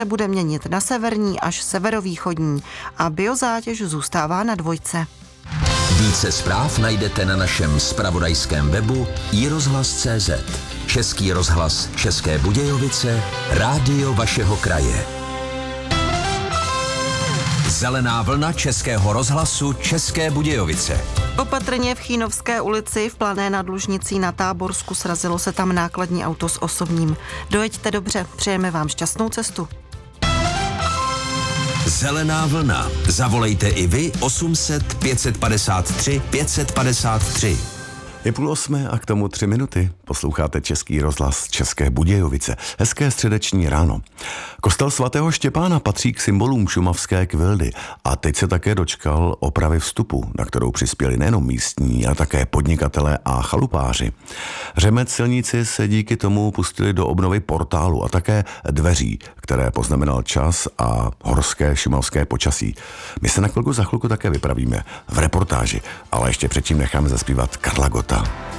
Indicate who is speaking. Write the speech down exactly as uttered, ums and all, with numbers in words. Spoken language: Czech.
Speaker 1: bude měnit na severní až severovýchodní a biozátěž zůstává na dvojce.
Speaker 2: Více zpráv najdete na našem zpravodajském webu i rozhlas tečka cé zet. Český rozhlas České Budějovice, rádio vašeho kraje. Zelená vlna Českého rozhlasu České Budějovice.
Speaker 1: Opatrně v Chínovské ulici v Plané nad Lužnicí na Táborsku srazilo se tam nákladní auto s osobním. Dojeďte dobře, přejeme vám šťastnou cestu.
Speaker 2: Zelená vlna. Zavolejte i vy osm set pět padesát tři pět padesát tři.
Speaker 3: Je půl osmé a k tomu tři minuty. Posloucháte Český rozhlas České Budějovice. Hezké středeční ráno. Kostel svatého Štěpána patří k symbolům šumavské Kvildy a teď se také dočkal opravy vstupu, na kterou přispěli nejenom místní, ale také podnikatelé a chalupáři. Řemeslníci se díky tomu pustili do obnovy portálu a také dveří, které poznamenal čas a horské šumavské počasí. My se na chvilku za chvilku také vypravíme v reportáži, ale ještě předtím necháme zaspívat Karla Gotta.